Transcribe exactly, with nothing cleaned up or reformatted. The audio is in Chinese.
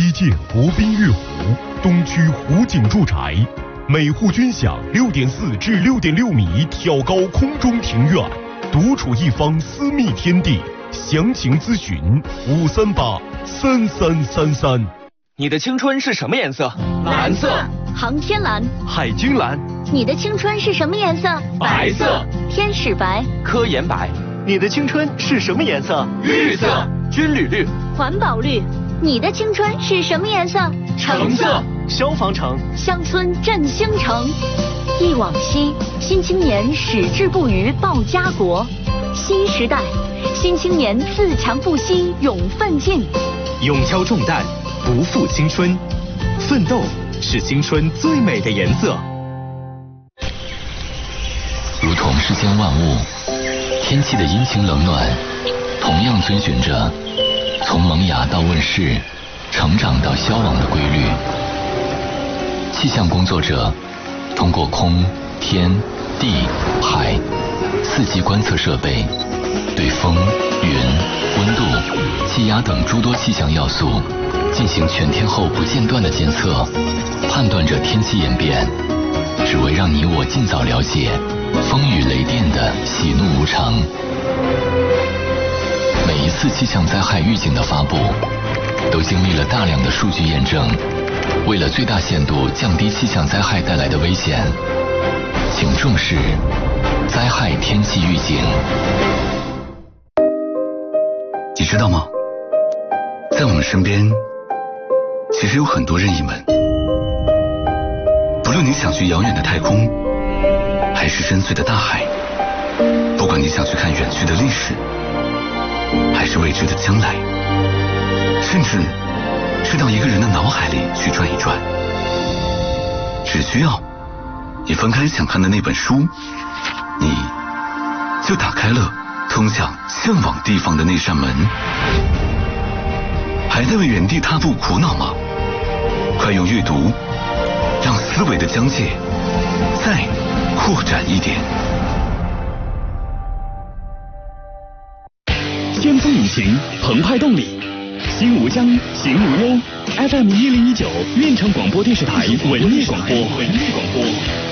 西建国宾悦湖，东区湖景住宅，每户均享六点四至六点六米挑高空中庭院，独处一方私密天地。详情咨询五三八三三三三。 你的青春是什么颜色？ 蓝色。 航天蓝。 海军蓝。 你的青春是什么颜色？ 白色。 天使白。 科研白。 你的青春是什么颜色？ 绿色。 军旅绿。 环保绿。你的青春是什么颜色？ 橙色。 消防橙。 乡村振兴城。忆往昔，新青年矢志不渝报家国。新时代，新青年自强不息勇奋进。 勇挑重担，不负青春，奋斗是青春最美的颜色。 如同世间万物，天气的阴晴冷暖，同样遵循着从萌芽到问世、成长到消亡的规律。气象工作者通过空、天、地、海四季观测设备，对风、云、温度、气压等诸多气象要素进行全天候不间断的监测，判断着天气演变，只为让你我尽早了解风雨雷电的喜怒无常。每一次气象灾害预警的发布，都经历了大量的数据验证。为了最大限度降低气象灾害带来的危险，请重视灾害天气预警。 你知道吗？在我们身边，其实有很多任意门。不论你想去遥远的太空，还是深邃的大海，不管你想去看远去的历史，还是未知的将来，甚至是到一个人的脑海里去转一转，只需要你翻开想看的那本书，你就打开了通向向往地方的那扇门。还在为原地踏步苦恼吗？快用阅读让思维的疆界再扩展一点。 先锋引擎，澎湃动力，心无疆，行无忧。F M 一零一九，运城广播电视台文艺广播，文艺广播。